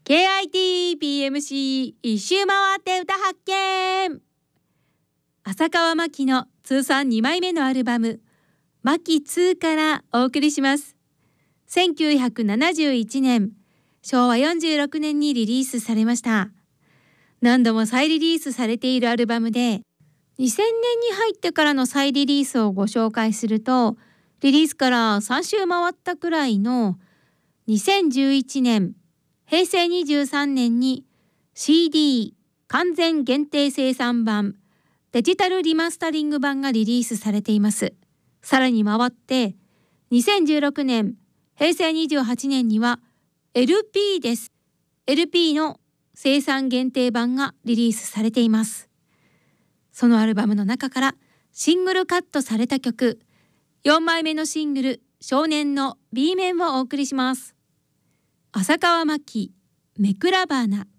KITPMC 一周回って歌発見。浅川マキの通算2枚目のアルバムマキ2からお送りします。1971年昭和46年にリリースされました。何度も再リリースされているアルバムで、2000年に入ってからの再リリースをご紹介すると、リリースから3週回ったくらいの2011年平成23年に CD 完全限定生産版デジタルリマスタリング版がリリースされています。さらに回って2016年平成28年には LP です。 LP の生産限定版がリリースされています。そのアルバムの中からシングルカットされた曲、4枚目のシングル少年の B 面をお送りします。浅川マキ、めくら花。